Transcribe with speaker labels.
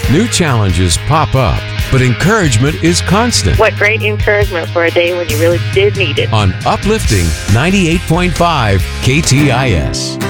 Speaker 1: New challenges pop up, but encouragement is constant.
Speaker 2: What great encouragement for a day when you really did need it.
Speaker 1: On Uplifting 98.5 KTIS.